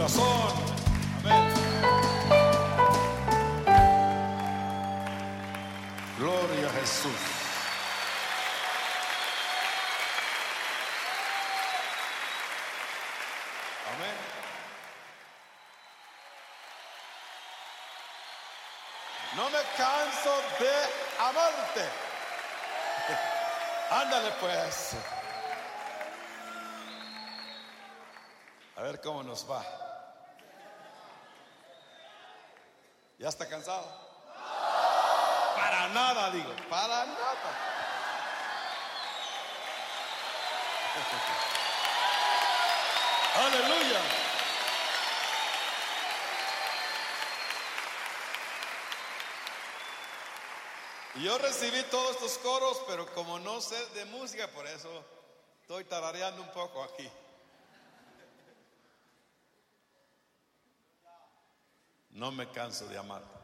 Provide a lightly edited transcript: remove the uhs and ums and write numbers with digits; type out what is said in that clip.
corazón. Amén. Gloria a Jesús. Amén. No me canso de amarte. Ándale pues. A ver cómo nos va. ¿Ya está cansado? Para nada, digo, para nada. Aleluya. Yo recibí todos estos coros, pero como no sé de música, por eso estoy tarareando un poco aquí. No me canso de amarte.